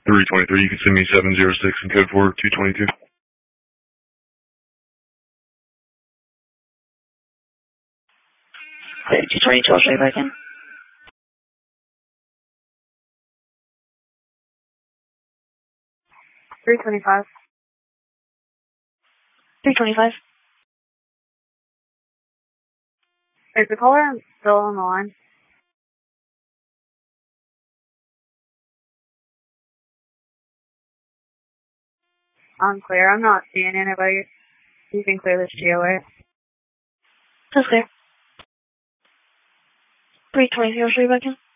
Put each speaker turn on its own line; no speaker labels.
323, you can send me 706 and code for 222.
Okay, 222, I'll show you back in. $325. Is the caller still on the line? I'm clear. I'm not seeing anybody. You can clear this GOA. That's clear. 323, I'll show you back in.